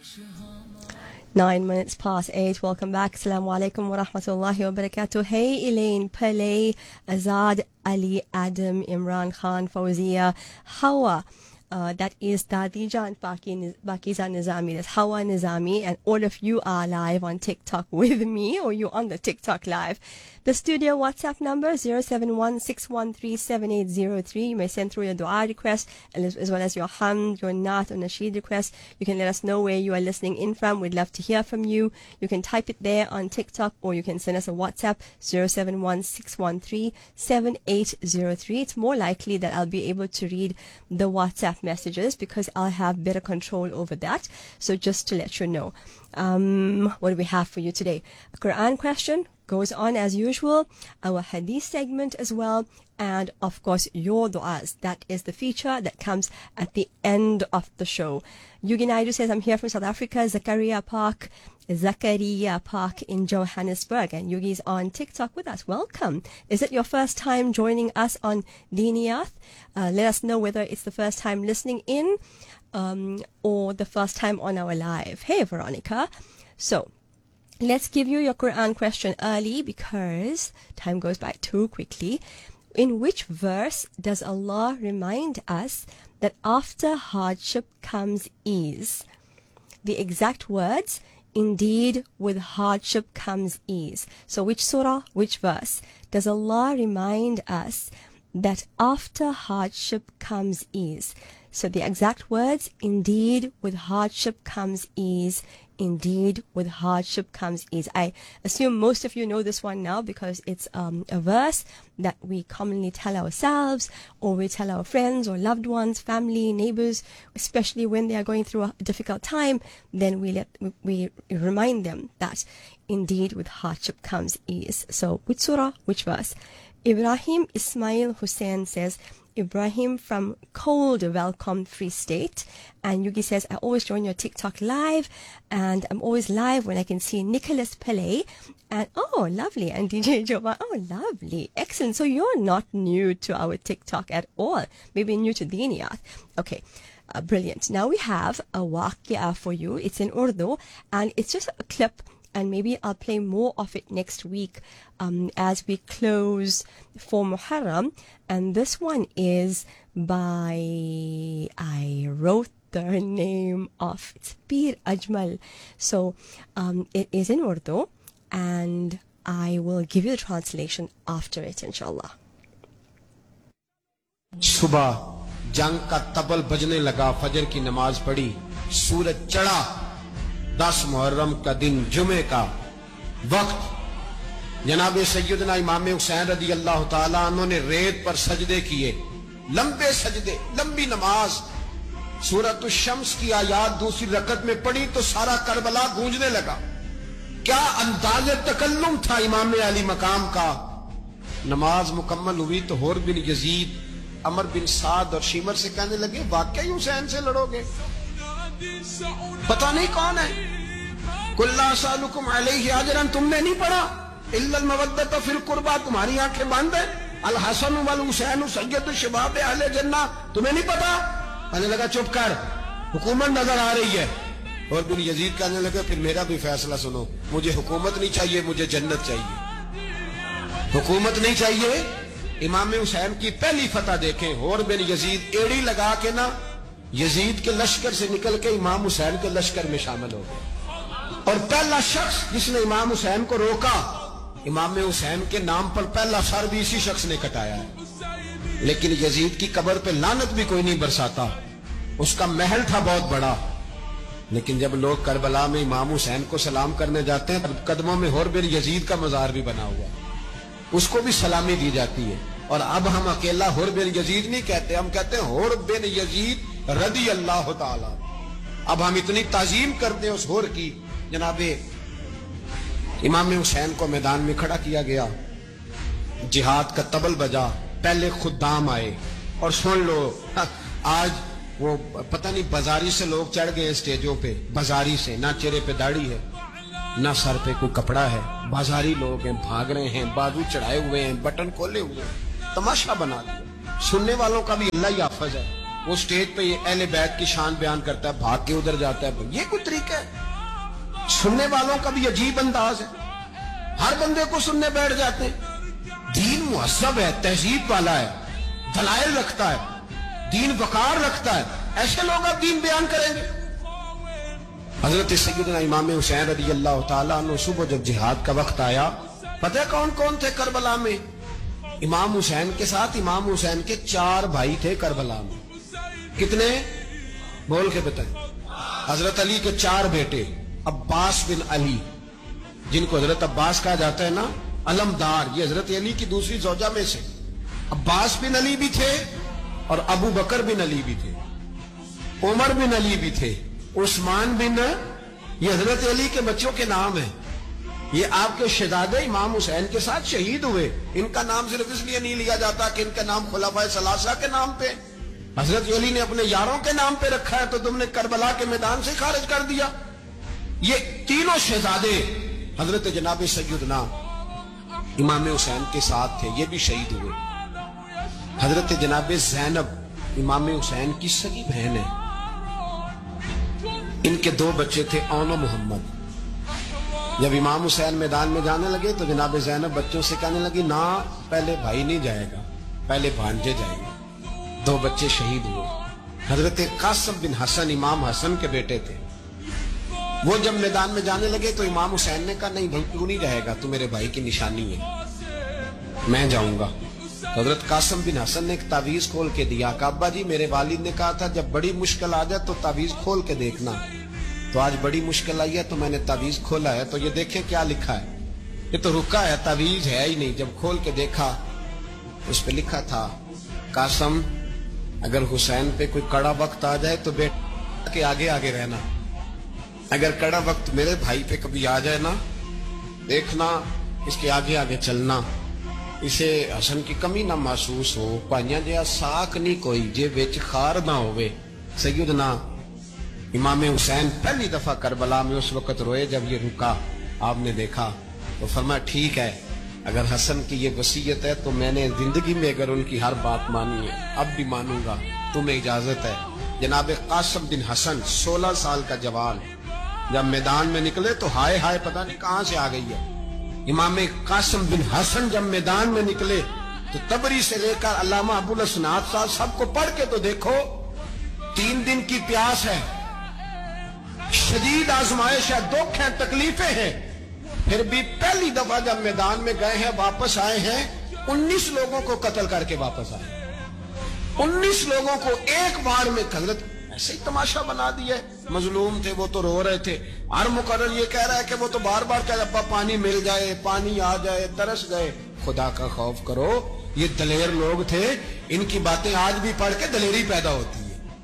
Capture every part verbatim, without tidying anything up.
Nine minutes past eight. Welcome back. Assalamu alaikum wa rahmatullahi wa barakatuh. Hey, Elaine, Pele, Azad, Ali, Adam, Imran Khan, Fawzia, Hawa. Uh, that is Dadija and Baki, Bakiza Nizami. That's Hawa Nizami. And all of you are live on TikTok with me, or you on the TikTok live. The studio WhatsApp number zero seven one six one three seven eight zero three. You may send through your dua request as, as well as your hamd, your naat or nasheed request. You can let us know where you are listening in from. We'd love to hear from you. You can type it there on TikTok, or you can send us a WhatsApp zero seven one six one three seven eight zero three. It's more likely that I'll be able to read the WhatsApp messages because I'll have better control over that. So just to let you know. Um, what do we have for you today? A Quran question goes on as usual, our hadith segment as well, and of course your du'as. That is the feature that comes at the end of the show. Yugi Naidu says, I'm here from South Africa, Zakaria Park, Zakaria Park in Johannesburg, and Yugi's on TikTok with us. Welcome. Is it your first time joining us on Diniyat? Uh, let us know whether it's the first time listening in um, or the first time on our live. Hey, Veronica. So, let's give you your Quran question early because time goes by too quickly. In which verse does Allah remind us that after hardship comes ease? The exact words, indeed with hardship comes ease. So which surah, which verse does Allah remind us that after hardship comes ease? So the exact words, indeed with hardship comes ease. Indeed, with hardship comes ease. I assume most of you know this one now because it's um, a verse that we commonly tell ourselves, or we tell our friends or loved ones, family, neighbors, especially when they are going through a difficult time. Then we let we remind them that indeed with hardship comes ease. So which surah, which verse? Ibrahim Ismail Hussein says, Ibrahim from Cold Welcome Free State. And Yugi says, I always join your TikTok live, and I'm always live when I can see Nicholas Pele. And oh, lovely. And D J Joba, oh, lovely. Excellent. So you're not new to our TikTok at all. Maybe new to Diniyat. Okay. Uh, brilliant. Now we have a waqia for you. It's in Urdu, and it's just a clip. And maybe I'll play more of it next week um, as we close for Muharram. And this one is by, I wrote the name of, it's Bir Ajmal. So um, it is in Urdu, and I will give you the translation after it, inshallah. सुबह जंग का तबल बजने लगा, फजर की नमाज पढ़ी, सूरज चढ़ा, दस मुहर्रम का दिन जुमे का वक्त। जनाब सैयदना इमाम हुसैन रदी अल्लाह ताला अन्हु ने रेत पर सजदे किए, लंबे सजदे, लंबी नमाज। सूरत शम्स की आयात दूसरी रकत में पढ़ी तो सारा करबला गूंजने लगा। क्या अंदाज़े तकल्लुम था इमाम अली मकाम का। नमाज मुकम्मल हुई तो होर बिन यजीद, अमर बिन साद और शीमर से कहने लगे, वाकई हुसैन से लड़ोगे? पता नहीं कौन है। कुल्ला सालुकुम अलैहि अजरन, तुमने नहीं पढ़ा? इल्लल मवद्दत फिल कुर्बा, तुम्हारी आंखें बंद है। अल हसन वल हुसैन सय्यद शबाब अहले जन्ना, तुम्हें नहीं पता? कहने लगा चुप कर, हुकूमत नजर आ रही है। और बिन यजीद कहने लगे, फिर मेरा भी फैसला सुनो, मुझे हुकूमत नहीं चाहिए, मुझे जन्नत चाहिए। हुकूमत नहीं चाहिए। इमाम हुसैन की पहली फतह देखें, और बिन यजीद एड़ी लगा के ना यजीद के लश्कर से निकल के इमाम हुसैन के लश्कर में शामिल हो गए। और पहला शख्स जिसने इमाम हुसैन को रोका, इमाम हुसैन के नाम पर पहला सर भी इसी शख्स ने कटाया है। लेकिन यजीद की कब्र पे लानत भी कोई नहीं बरसाता। उसका महल था बहुत बड़ा, लेकिन जब लोग करबला में इमाम हुसैन को सलाम करने जाते हैं, तब कदमों में होर बिन यजीद का मजार भी बना हुआ, उसको भी सलामी दी जाती है। और अब हम अकेला हुर बिन यजीद नहीं कहते, हम कहते हैं हुर बिन यजीद रदी अल्लाह ताला। अब हम इतनी ताजीम करते हैं उस हुर की। जनाबे इमाम हुसैन को मैदान में खड़ा किया गया, जिहाद का तबल बजा, पहले खुद्दाम आए। और सुन लो, आज वो पता नहीं बाजारी से लोग चढ़ गए स्टेजों पे, बाजारी से, ना चेहरे पे दाढ़ी है, ना सर पे कोई कपड़ा है, बाजारी लोग हैं, भाग रहे हैं, बाजू चढ़ाए हुए हैं, बटन खोले हुए हैं, तमाशा बना दिया। सुनने वालों का भी अल्लाह ही हाफिज है। وہ سٹیج پہ یہ اہل بیت کی شان بیان کرتا ہے، بھاگ کے ادھر جاتا ہے. یہ کوئی طریقہ ہے؟ سننے والوں کا بھی عجیب انداز ہے، ہر بندے کو سننے بیٹھ جاتے ہیں. دین مہذب ہے، تہذیب والا ہے، دلائل رکھتا ہے، دین وقار رکھتا ہے. ایسے لوگ اب دین بیان کریں گے؟ حضرت سیدنا امام حسین رضی اللہ تعالیٰ عنہ صبح جب جہاد کا وقت آیا، پتہ ہے کون کون تھے کربلا میں؟ امام حسین کے ساتھ امام حسین کے چار بھائی تھے کربلا میں. کتنے؟ بول کے بتائیں. حضرت علی کے چار بیٹے، عباس بن علی، جن کو حضرت عباس کہا جاتا ہے نا، علمدار، یہ حضرت علی کی دوسری زوجہ میں سے. عباس بن علی بھی تھے اور ابو بکر بن علی بھی تھے، عمر بن علی بھی تھے، عثمان بن، یہ حضرت علی کے بچوں کے نام ہیں. یہ آپ کے شہزادے امام حسین کے ساتھ شہید ہوئے. ان کا نام صرف اس لیے نہیں لیا جاتا کہ ان کا نام خلفائے ثلاثہ کے نام پہ، حضرت علی نے اپنے یاروں کے نام پہ رکھا ہے، تو تم نے کربلا کے میدان سے خارج کر دیا. یہ تینوں شہزادے حضرت جناب سیدنا امام حسین کے ساتھ تھے، یہ بھی شہید ہوئے. حضرت جناب زینب امام حسین کی سگی بہن ہے، ان کے دو بچے تھے، اون و محمد. جب امام حسین میدان میں جانے لگے تو جناب زینب بچوں سے کہنے لگی، نہ پہلے بھائی نہیں جائے گا، پہلے بھانجے جائیں گے. دو بچے شہید ہوئے. حضرت قاسم بن حسن امام حسن کے بیٹے تھے، وہ جب میدان میں جانے لگے تو امام حسین نے کہا، نہیں بھائی کیوں نہیں جائے گا، تو میرے بھائی کی نشانی ہے، میں جاؤں گا. حضرت قاسم بن حسن نے ایک تعویذ کھول کے دیا کہ ابا جی میرے والد نے کہا تھا جب بڑی مشکل آ جائے تو تعویذ کھول کے دیکھنا. تو آج بڑی مشکل آئی ہے تو میں نے تعویذ کھولا ہے، تو یہ دیکھیں کیا لکھا ہے. یہ تو رکا ہے، تعویذ ہے ہی نہیں. جب کھول کے دیکھا اس پہ لکھا تھا، قاسم اگر حسین پہ کوئی کڑا وقت آ جائے تو بیٹا کے آگے آگے رہنا، اگر کڑا وقت میرے بھائی پہ کبھی آ جائے نا، دیکھنا اس کے آگے آگے چلنا، اسے حسن کی کمی نہ محسوس ہو. پائیاں جہاں ساک نہیں کوئی جے وچ خار نہ ہوئے. سیدنا امام حسین پہلی دفعہ کربلا میں اس وقت روئے جب یہ رکا. آپ نے دیکھا تو فرمایا ٹھیک ہے، اگر حسن کی یہ وصیت ہے تو میں نے زندگی میں اگر ان کی ہر بات مانی ہے اب بھی مانوں گا، تمہیں اجازت ہے. جناب قاسم بن حسن سولہ سال کا جوان جب میدان میں نکلے تو ہائے ہائے پتہ نہیں کہاں سے آ گئی ہے. امام قاسم بن حسن جب میدان میں نکلے تو تبری سے لے کر علامہ ابو الاسناد صاحب سب کو پڑھ کے تو دیکھو، تین دن کی پیاس ہے، شدید آزمائش ہے، دکھ ہے، تکلیفیں ہیں، پھر بھی پہلی دفعہ جب میدان میں گئے ہیں واپس آئے ہیں، انیس لوگوں کو قتل کر کے واپس آئے. انیس لوگوں کو ایک بار میں حضرت ایسے ہی تماشا بنا دیا. مظلوم تھے وہ تو رو رہے تھے، ہر مقرر یہ کہہ رہا ہے کہ وہ تو بار بار کہ ابا پانی مل جائے، پانی آ جائے، ترس گئے. خدا کا خوف کرو، یہ دلیر لوگ تھے، ان کی باتیں آج بھی پڑھ کے دلیری پیدا ہوتی ہے.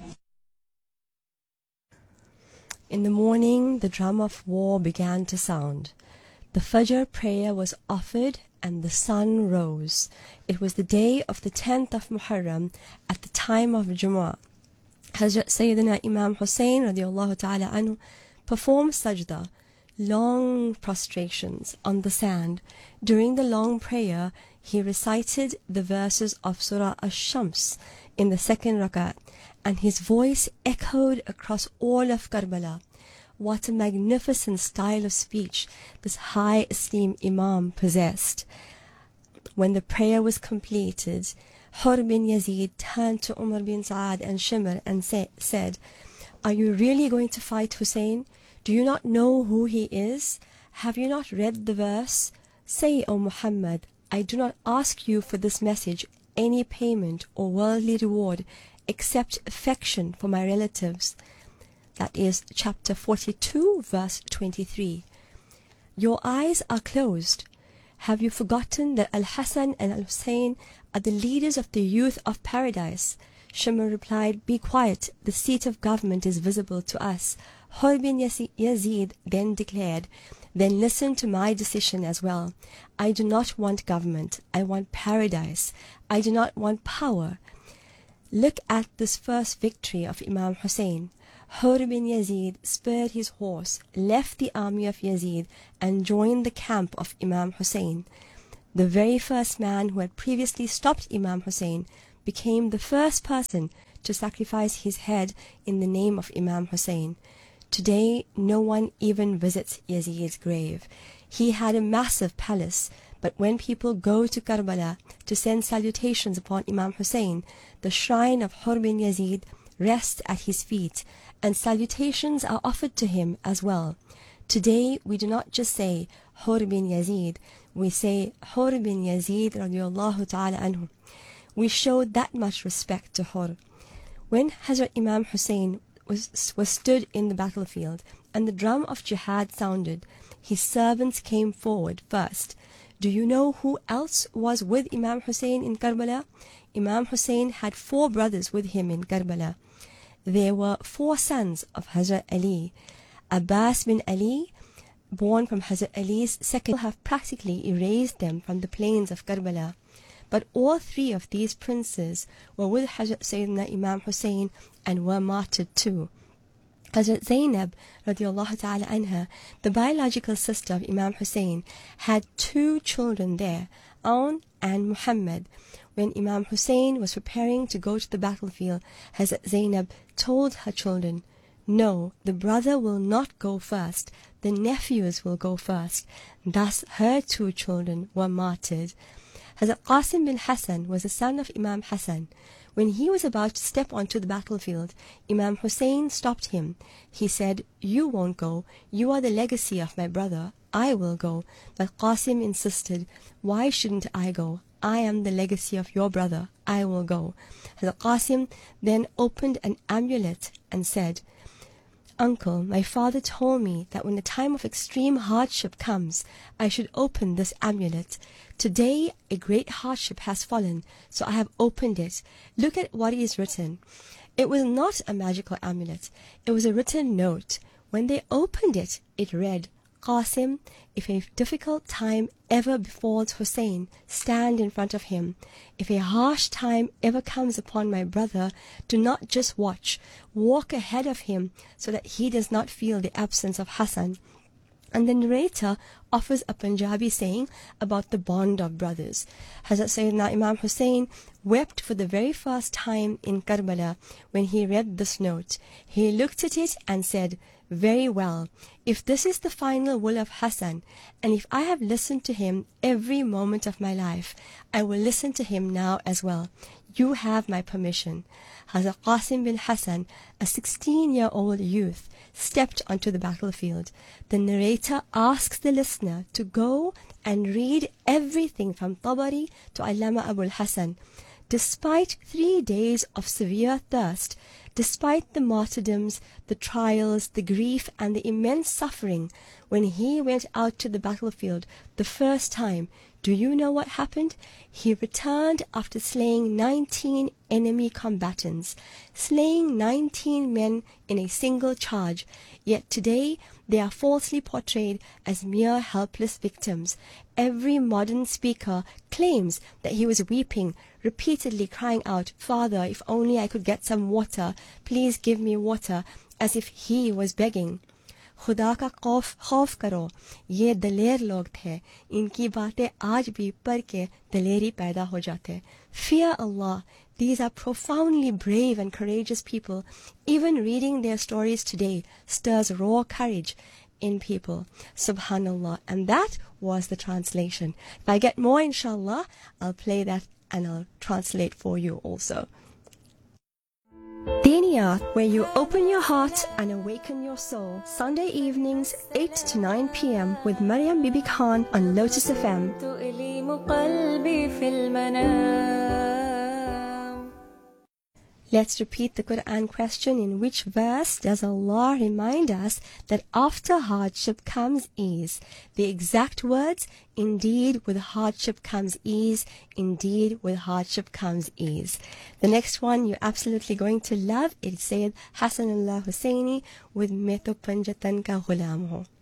In the morning, the drum of war began to sound. The Fajr prayer was offered and the sun rose. It was the day of the tenth of Muharram at the time of Jumu'ah. Hazrat Sayyidina Imam Hussain radiallahu ta'ala anhu performed sajda, long prostrations on the sand. During the long prayer, he recited the verses of Surah Ash-Shams in the second rakat, and his voice echoed across all of Karbala. What a magnificent style of speech this high esteemed Imam possessed. When the prayer was completed, Hur bin Yazid turned to Umar bin Saad and Shimr and say, said, "Are you really going to fight Hussein? Do you not know who he is? Have you not read the verse? Say, O Muhammad, I do not ask you for this message any payment or worldly reward except affection for my relatives." That is chapter forty-two, verse twenty-three. Your eyes are closed. Have you forgotten that Al-Hassan and Al-Hussein are the leaders of the youth of paradise? Shimr replied, "Be quiet, the seat of government is visible to us." Hur bin Yazid then declared, "Then listen to my decision as well. I do not want government. I want paradise. I do not want power." Look at this first victory of Imam Hussein. Hur bin Yazid spurred his horse, left the army of Yazid, and joined the camp of Imam Hussein. The very first man who had previously stopped Imam Hussein became the first person to sacrifice his head in the name of Imam Hussein. Today, no one even visits Yazid's grave. He had a massive palace, but when people go to Karbala to send salutations upon Imam Hussein, the shrine of Hur bin Yazid rests at his feet, and salutations are offered to him as well. Today, we do not just say Hur bin Yazid, we say Hur bin Yazid radiallahu ta'ala anhu. We show that much respect to Hur. When Hazrat Imam Hussein was, was stood in the battlefield and the drum of jihad sounded, his servants came forward first. Do you know who else was with Imam Hussein in Karbala? Imam Hussein had four brothers with him in Karbala. There were four sons of Hazrat Ali. Abbas bin Ali, born from Hazrat Ali's second, have practically erased them from the plains of Karbala. But all three of these princes were with Hazrat Sayyidina Imam Hussein and were martyred too. Hazrat Zainab radiallahu ta'ala anha, the biological sister of Imam Hussein, had two children there, Aun and Muhammad. When Imam Hussein was preparing to go to the battlefield, Hazrat Zainab told her children, "No, the brother will not go first, the nephews will go first." Thus her two children were martyred. Hazrat Qasim bin Hassan was the son of Imam Hassan. When he was about to step onto the battlefield, Imam Hussein stopped him. He said, "You won't go. You are the legacy of my brother. I will go." But Qasim insisted, "Why shouldn't I go? I am the legacy of your brother. I will go." Hazrat Qasim then opened an amulet and said, "Uncle, my father told me that when the time of extreme hardship comes, I should open this amulet. Today, a great hardship has fallen, so I have opened it. Look at what is written." It was not a magical amulet. It was a written note. When they opened it, it read, "Qasim, if a difficult time ever befalls Hussein, stand in front of him. If a harsh time ever comes upon my brother, do not just watch. Walk ahead of him so that he does not feel the absence of Hassan." And the narrator offers a Punjabi saying about the bond of brothers. Hazrat Sayyidina Imam Hussein wept for the very first time in Karbala when he read this note. He looked at it and said, "Very well, if this is the final will of Hassan, and if I have listened to him every moment of my life, I will listen to him now as well. You have my permission." Hazrat Qasim bin Hassan, a sixteen-year-old youth, stepped onto the battlefield. The narrator asks the listener to go and read everything from Tabari to Allama Abul Hassan. Despite three days of severe thirst, despite the martyrdoms, the trials, the grief, and the immense suffering, when he went out to the battlefield the first time, do you know what happened? He returned after slaying nineteen enemy combatants, slaying nineteen men in a single charge. Yet today they are falsely portrayed as mere helpless victims. Every modern speaker claims that he was weeping, repeatedly crying out, "Father, if only I could get some water, please give me water," as if he was begging. खुदा का खौफ खौफ करो, ये दलेर लोग थे, इनकी बातें आज भी पढ़ के दलेरी पैदा हो जाते. Fear Allah. These are profoundly brave and courageous people. Even reading their stories today stirs raw courage in people. Subhanallah. And that was the translation. If I get more, inshallah, I'll play that and I'll translate for you also. Diniyat, where you open your heart and awaken your soul. Sunday evenings, eight to nine p.m. with Maryam Bibi Khan on Lotus F M. Let's repeat the Quran question. In which verse does Allah remind us that after hardship comes ease? The exact words, indeed with hardship comes ease, indeed with hardship comes ease. The next one you're absolutely going to love. It's Sayyid Hassanullah Husseini with Meto Panjatan Ka Ghulam Ho.